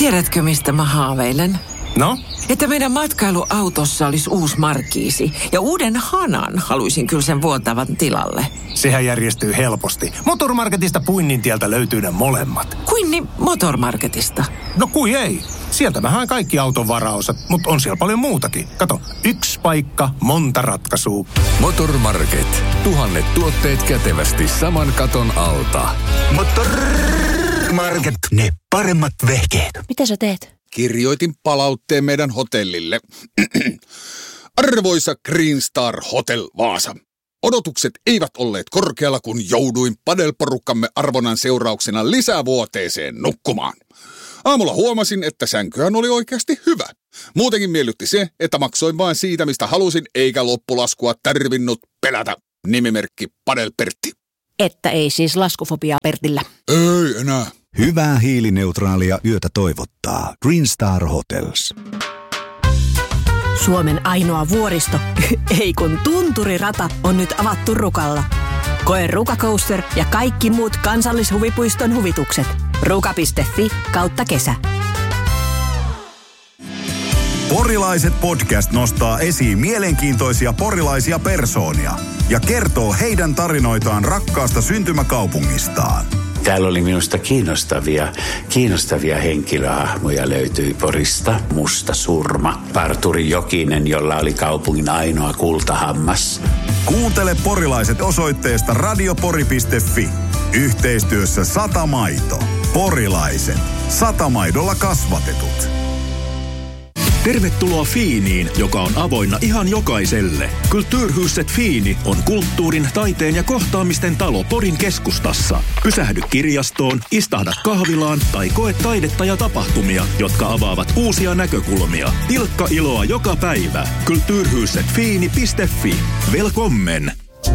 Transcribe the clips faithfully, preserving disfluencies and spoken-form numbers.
Tiedätkö, mistä mä haaveilen? No? Että meidän matkailuautossa olisi uusi markiisi. Ja uuden hanan haluaisin kyllä sen vuotavan tilalle. Sehän järjestyy helposti. Motormarketista Puinnintieltä löytyy ne molemmat. Kuinni Motormarketista? No kui ei. Sieltä mä haen kaikki auton varaosat, mutta on siellä paljon muutakin. Kato, yksi paikka, monta ratkaisua. Motormarket. Tuhannet tuotteet kätevästi saman katon alta. Motormarket. Ne paremmat vehkeet. Mitä sä teet? Kirjoitin palautteen meidän hotellille. Arvoisa Green Star Hotel Vaasa. Odotukset eivät olleet korkealla, kun jouduin padelporukkamme arvonnan seurauksena lisävuoteeseen nukkumaan. Aamulla huomasin, että sänkyhän oli oikeasti hyvä. Muutenkin miellytti se, että maksoin vain siitä, mistä halusin, eikä loppulaskua tarvinnut pelätä. Nimimerkki Padel Pertti. Että ei siis laskufobiaa Pertillä. Ei enää. Hyvää hiilineutraalia yötä toivottaa Green Star Hotels. Suomen ainoa vuoristo, ei kun tunturirata, on nyt avattu Rukalla. Koe Ruka Coaster ja kaikki muut kansallishuvipuiston huvitukset. ruka piste fi kautta kesä. Porilaiset podcast nostaa esiin mielenkiintoisia porilaisia persoonia ja kertoo heidän tarinoitaan rakkaasta syntymäkaupungistaan. Täällä oli minusta kiinnostavia, kiinnostavia henkilöhahmoja löytyi Porista. Musta Surma, parturi Jokinen, jolla oli kaupungin ainoa kultahammas. Kuuntele Porilaiset osoitteesta radiopori piste fi. Yhteistyössä Satamaito. Porilaiset. Satamaidolla kasvatetut. Tervetuloa Fiiniin, joka on avoinna ihan jokaiselle. Kulturhuset Fiini on kulttuurin, taiteen ja kohtaamisten talo Porin keskustassa. Pysähdy kirjastoon, istahda kahvilaan tai koe taidetta ja tapahtumia, jotka avaavat uusia näkökulmia. Pilkka iloa joka päivä. kulturhuset fiini piste fi. Välkommen!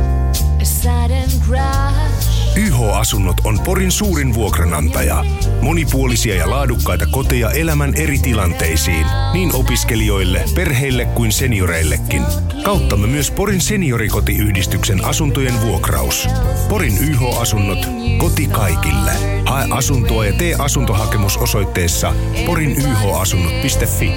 Y H-asunnot on Porin suurin vuokranantaja. Monipuolisia ja laadukkaita koteja elämän eri tilanteisiin, niin opiskelijoille, perheille kuin senioreillekin. Kauttamme myös Porin seniorikotiyhdistyksen asuntojen vuokraus. Porin Y H-asunnot, koti kaikille. Hae asuntoa ja tee asuntohakemus osoitteessa porin y h asunnot piste fi.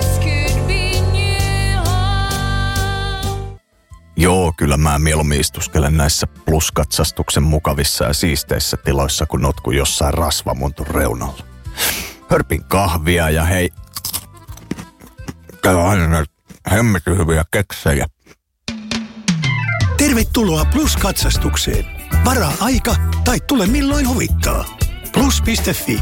Joo, kyllä mä mieluummin istuskelen näissä pluskatsastuksen mukavissa ja siisteissä tiloissa, kun notku jossain rasvamontun reunalla. Hörpin kahvia ja hei, käy aina näitä hemmetin hyviä keksejä. Tervetuloa Plus-katsastukseen. Varaa aika tai tule milloin huvittaa. plus piste fi.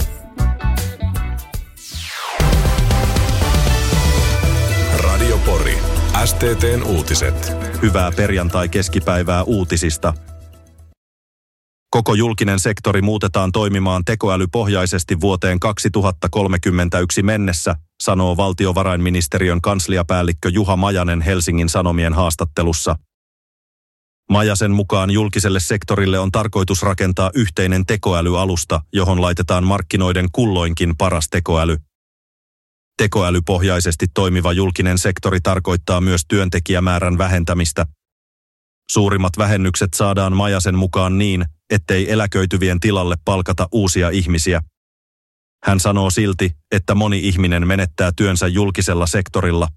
Radio Pori. S T T:n uutiset. Hyvää perjantai-keskipäivää uutisista. Koko julkinen sektori muutetaan toimimaan tekoälypohjaisesti vuoteen kaksituhattakolmekymmentäyksi mennessä, sanoo valtiovarainministeriön kansliapäällikkö Juha Majanen Helsingin Sanomien haastattelussa. Majasen mukaan julkiselle sektorille on tarkoitus rakentaa yhteinen tekoälyalusta, johon laitetaan markkinoiden kulloinkin paras tekoäly. Tekoälypohjaisesti toimiva julkinen sektori tarkoittaa myös työntekijämäärän vähentämistä. Suurimmat vähennykset saadaan Majasen mukaan niin, ettei eläköityvien tilalle palkata uusia ihmisiä. Hän sanoo silti, että moni ihminen menettää työnsä julkisella sektorilla.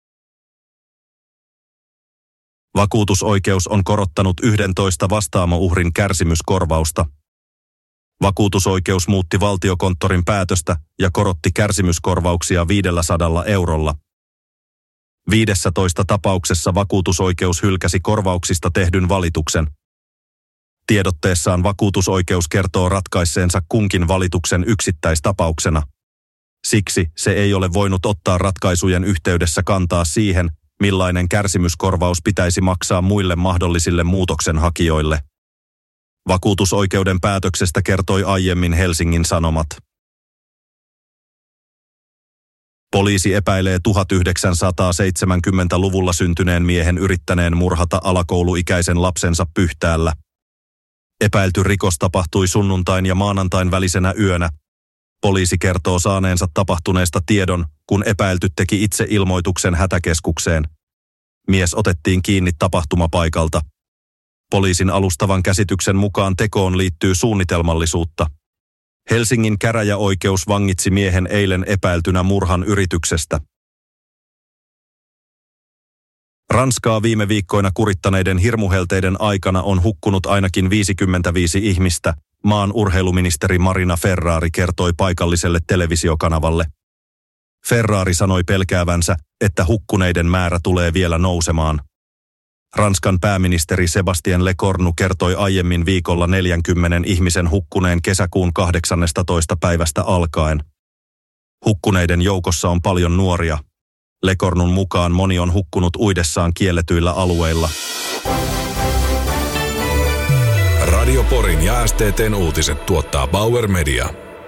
Vakuutusoikeus on korottanut yhdentoista vastaamo-uhrin kärsimyskorvausta. Vakuutusoikeus muutti Valtiokonttorin päätöstä ja korotti kärsimyskorvauksia viidelläsadalla eurolla. Viidessätoista tapauksessa vakuutusoikeus hylkäsi korvauksista tehdyn valituksen. Tiedotteessaan vakuutusoikeus kertoo ratkaisseensa kunkin valituksen yksittäistapauksena. Siksi se ei ole voinut ottaa ratkaisujen yhteydessä kantaa siihen, millainen kärsimyskorvaus pitäisi maksaa muille mahdollisille muutoksenhakijoille. Vakuutusoikeuden päätöksestä kertoi aiemmin Helsingin Sanomat. Poliisi epäilee tuhatyhdeksänsataaseitsemänkymmentäluvulla syntyneen miehen yrittäneen murhata alakouluikäisen lapsensa Pyhtäällä. Epäilty rikos tapahtui sunnuntain ja maanantain välisenä yönä. Poliisi kertoo saaneensa tapahtuneesta tiedon, kun epäilty teki itse ilmoituksen hätäkeskukseen. Mies otettiin kiinni tapahtumapaikalta. Poliisin alustavan käsityksen mukaan tekoon liittyy suunnitelmallisuutta. Helsingin käräjäoikeus vangitsi miehen eilen epäiltynä murhan yrityksestä. Ranskaa viime viikkoina kurittaneiden hirmuhelteiden aikana on hukkunut ainakin viisikymmentäviisi ihmistä, maan urheiluministeri Marina Ferrari kertoi paikalliselle televisiokanavalle. Ferrari sanoi pelkäävänsä, että hukkuneiden määrä tulee vielä nousemaan. Ranskan pääministeri Sébastien Lecornu kertoi aiemmin viikolla neljänkymmenen ihmisen hukkuneen kesäkuun kahdeksannestatoista päivästä alkaen. Hukkuneiden joukossa on paljon nuoria. Lecornun mukaan moni on hukkunut uidessaan kielletyillä alueilla. Radio Porin ja S T T:n uutiset tuottaa Bauer Media.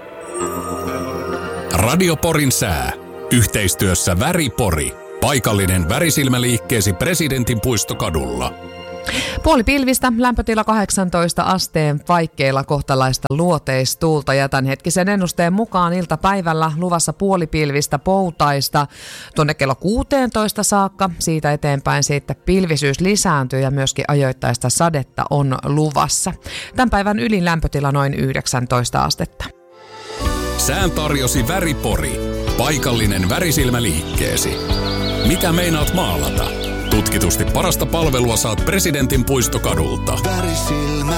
Radio Porin sää. Yhteistyössä Väri Pori. Paikallinen värisilmäliikkeesi Presidentin puistokadulla. Puoli pilvistä, lämpötila kahdeksantoista asteen paikkeilla, kohtalaista luoteistuulta ja tämän hetkisen ennusteen mukaan iltapäivällä luvassa puolipilvistä poutaista tuonne kello kuusitoista saakka. Siitä eteenpäin siitä pilvisyys lisääntyy ja myöskin ajoittaista sadetta on luvassa. Tämän päivän ylin lämpötila noin yhdeksäntoista astetta. Sään tarjosi Väri Pori. Paikallinen värisilmäliikkeesi. Mitä meinaat maalata? Tutkitusti parasta palvelua saat Presidentin puistokadulta. Värisilmä.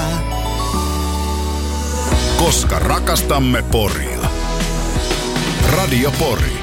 Koska rakastamme Poria. Radio Pori.